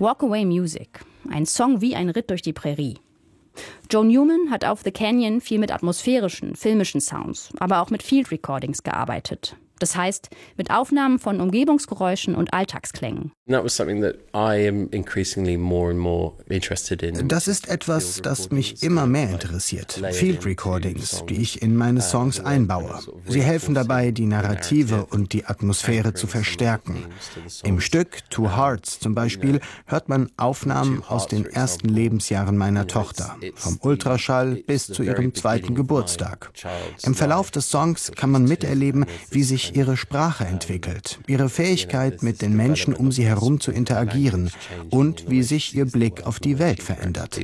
Walk Away Music, ein Song wie ein Ritt durch die Prärie. Joe Newman hat auf The Canyon viel mit atmosphärischen, filmischen Sounds, aber auch mit Field Recordings gearbeitet. Das heißt, mit Aufnahmen von Umgebungsgeräuschen und Alltagsklängen. Das ist etwas, das mich immer mehr interessiert. Field Recordings, die ich in meine Songs einbaue. Sie helfen dabei, die Narrative und die Atmosphäre zu verstärken. Im Stück Two Hearts zum Beispiel hört man Aufnahmen aus den ersten Lebensjahren meiner Tochter, vom Ultraschall bis zu ihrem 2. Geburtstag. Im Verlauf des Songs kann man miterleben, wie sich ihre Sprache entwickelt, ihre Fähigkeit, mit den Menschen um sie herum zu interagieren und wie sich ihr Blick auf die Welt verändert.